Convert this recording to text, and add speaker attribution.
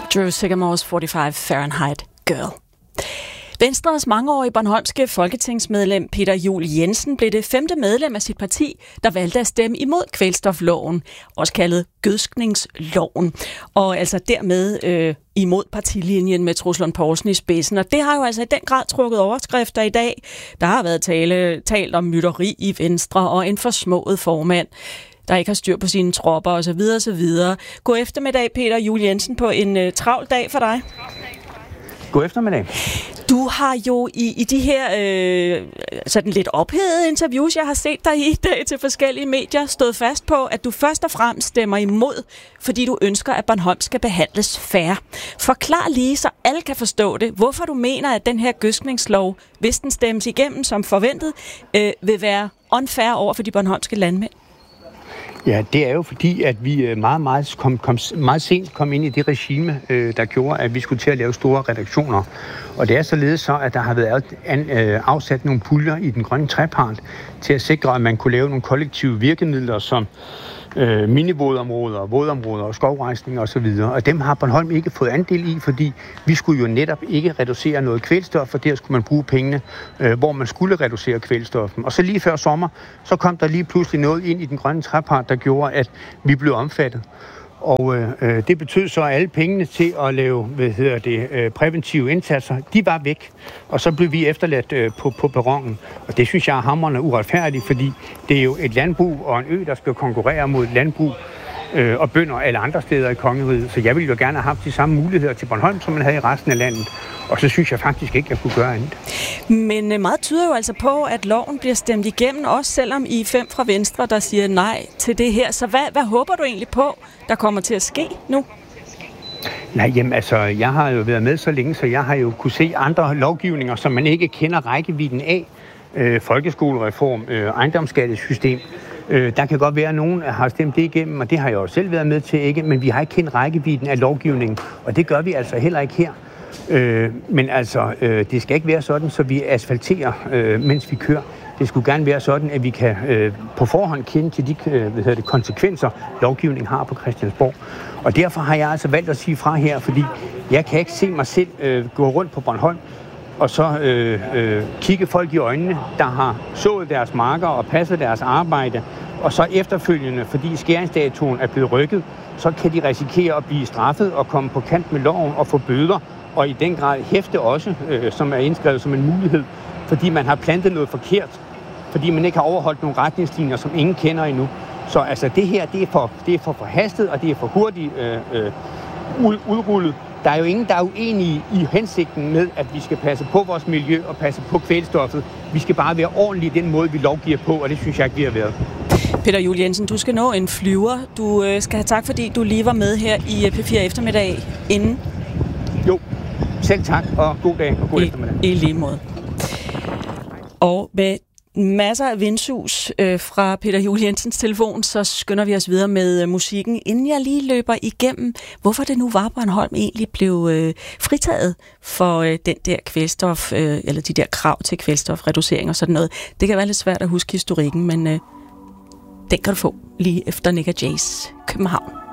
Speaker 1: Drew Sigamores 45 Fahrenheit Girl. Venstres mangeårige bornholmske folketingsmedlem Peter Juel-Jensen blev det 5. medlem af sit parti, der valgte at stemme imod kvælstofloven, også kaldet gødskningsloven, og altså dermed imod partilinjen med Troels Lund Poulsen i spidsen. Og det har jo altså i den grad trukket overskrifter i dag. Der har været talt om mytteri i Venstre og en forsmået formand, der ikke har styr på sine tropper osv. osv. God eftermiddag, Peter Juel-Jensen, på en travl dag for dig.
Speaker 2: God eftermiddag.
Speaker 1: Du har jo i de her sådan lidt ophedede interviews, jeg har set dig i dag til forskellige medier, stået fast på, at du først og fremmest stemmer imod, fordi du ønsker, at Bornholm skal behandles fair. Forklar lige, så alle kan forstå det, hvorfor du mener, at den her gødskningslov, hvis den stemmes igennem som forventet, vil være unfair over for de bornholmske landmænd.
Speaker 2: Ja, det er jo fordi, at vi meget sent kom ind i det regime, der gjorde, at vi skulle til at lave store reduktioner. Og det er således så, at der har været afsat nogle puljer i den grønne trepart til at sikre, at man kunne lave nogle kollektive virkemidler som minivådområder, vådområder og skovrejsning osv. Og dem har Bornholm ikke fået andel i, fordi vi skulle jo netop ikke reducere noget kvælstof, for der skulle man bruge pengene, hvor man skulle reducere kvælstoffen. Og så lige før sommer, så kom der lige pludselig noget ind i den grønne trepart, der gjorde, at vi blev omfattet. Og det betød så, at alle pengene til at lave præventive indsatser, de var væk. Og så blev vi efterladt på perronen. Og det synes jeg er hamrende uretfærdigt, fordi det er jo et landbrug og en ø, der skal konkurrere mod et landbrug og bønder alle andre steder i kongeriget. Så jeg ville jo gerne have haft de samme muligheder til Bornholm, som man havde i resten af landet. Og så synes jeg faktisk ikke, at jeg kunne gøre andet.
Speaker 1: Men meget tyder jo altså på, at loven bliver stemt igennem, også selvom I 5 fra Venstre, der siger nej til det her. Så hvad håber du egentlig på, der kommer til at ske nu?
Speaker 2: Nej, jamen altså, jeg har jo været med så længe, så jeg har jo kunne se andre lovgivninger, som man ikke kender rækkevidden af. Folkeskolereform, ejendomsskattesystem. Der kan godt være, at nogen har stemt det igennem, og det har jeg jo selv været med til, ikke? Men vi har ikke kendt rækkevidden af lovgivningen, og det gør vi altså heller ikke her. Men altså, det skal ikke være sådan, så vi asfalterer, mens vi kører. Det skulle gerne være sådan, at vi kan på forhånd kende til de konsekvenser, lovgivningen har på Christiansborg. Og derfor har jeg altså valgt at sige fra her, fordi jeg kan ikke se mig selv gå rundt på Bornholm og så kigge folk i øjnene, der har sået deres marker og passet deres arbejde, og så efterfølgende, fordi skæringsdatoen er blevet rykket, så kan de risikere at blive straffet og komme på kant med loven og få bøder, og i den grad hæfte også, som er indskrevet som en mulighed, fordi man har plantet noget forkert, fordi man ikke har overholdt nogle retningslinjer, som ingen kender endnu. Så altså det her, det er for forhastet, og det er for hurtigt udrullet. Der er jo ingen, der er uenige i hensigten med, at vi skal passe på vores miljø og passe på kvælstoffet. Vi skal bare være ordentlige i den måde, vi lovgiver på, og det synes jeg ikke, vi har været.
Speaker 1: Peter Juel-Jensen, du skal nå en flyver. Du skal have tak, fordi du lige var med her i P4 eftermiddag inden.
Speaker 2: Jo, selv tak, og god dag og god eftermiddag.
Speaker 1: I lige måde. Og med masser af vindsus fra Peter Juel-Jensens telefon, så skynder vi os videre med musikken, inden jeg lige løber igennem, hvorfor det nu var, Bornholm egentlig blev fritaget for den der kvælstof, eller de der krav til kvælstofreducering og sådan noget. Det kan være lidt svært at huske historikken, men den kan du få lige efter Nick og Jays København.